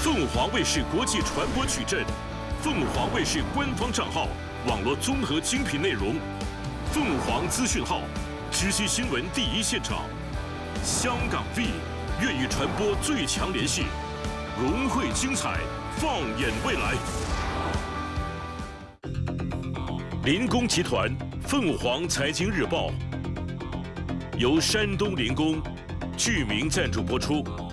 凤凰卫视国际传播矩阵，凤凰卫视官方账号，网络综合精品内容，凤凰资讯号，直击新闻第一现场。香港 V 愿意传播最强联系，融汇精彩，放眼未来。林工集团凤凰财经日报由山东林工具名赞助播出。